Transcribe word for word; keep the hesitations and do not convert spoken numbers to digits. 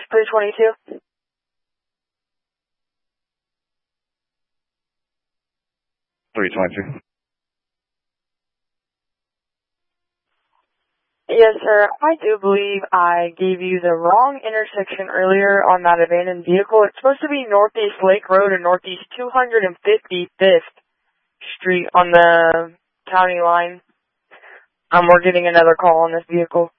three twenty-two. three twenty-two. Yes, sir. I do believe I gave you the wrong intersection earlier on that abandoned vehicle. It's supposed to be Northeast Lake Road and Northeast two hundred fifty-fifth Street on the county line. Um, we're getting another call on this vehicle.